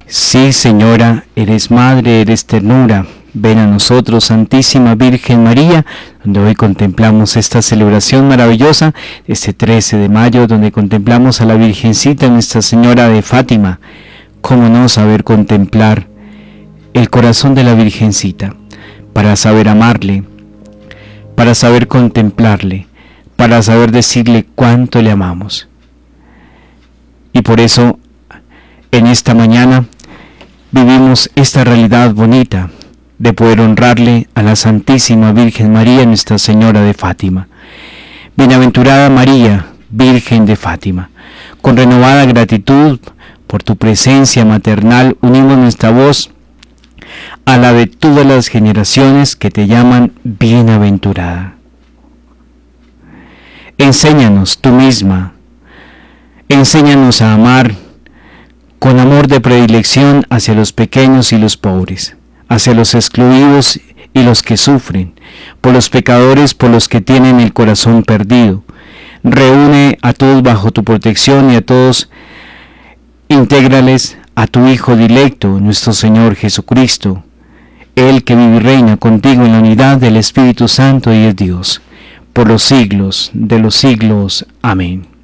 Sí, Señora, eres Madre, eres ternura. Ven a nosotros, Santísima Virgen María, donde hoy contemplamos esta celebración maravillosa, este 13 de mayo, donde contemplamos a la Virgencita, Nuestra Señora de Fátima. ¿Cómo no saber contemplar el corazón de la Virgencita? Para saber amarle, para saber contemplarle, para saber decirle cuánto le amamos. Y por eso, en esta mañana, vivimos esta realidad bonita de poder honrarle a la Santísima Virgen María, Nuestra Señora de Fátima. Bienaventurada María, Virgen de Fátima, con renovada gratitud por tu presencia maternal, unimos nuestra voz a la de todas las generaciones que te llaman bienaventurada. Enséñanos tú misma, enséñanos a amar con amor de predilección hacia los pequeños y los pobres, hacia los excluidos y los que sufren, por los pecadores, por los que tienen el corazón perdido. Reúne a todos bajo tu protección y a todos intégrales a tu Hijo dilecto, nuestro Señor Jesucristo, Él que vive y reina contigo en la unidad del Espíritu Santo y es Dios, por los siglos de los siglos. Amén.